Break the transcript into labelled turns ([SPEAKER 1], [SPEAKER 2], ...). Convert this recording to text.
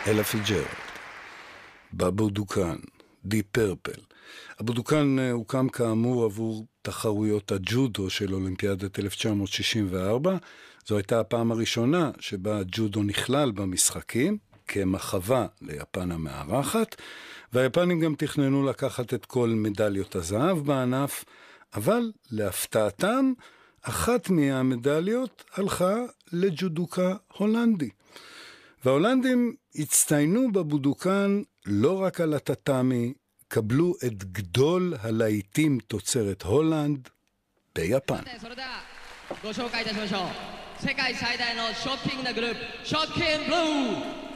[SPEAKER 1] אלה פיג'רלד, בבודוקן, די פרפל. הבודוקן הוקם כאמור עבור תחרויות הג'ודו של אולימפיאדת 1964. זו הייתה הפעם הראשונה שבה הג'ודו נכלל במשחקים, כמחווה ליפן המארחת, והיפנים גם תכננו לקחת את כל מדליות הזהב בענף, אבל להפתעתם, אחת מהמדליות הלכה לג'ודוקה הולנדי. וההולנדים הצטיינו בבודוקן לא רק על הטאטאמי, קבלו את גדול הלהיטים תוצרת הולנד ביפן.
[SPEAKER 2] ご紹介いたしましょう。世界最大のショッキングなグループ、ショッキングブルー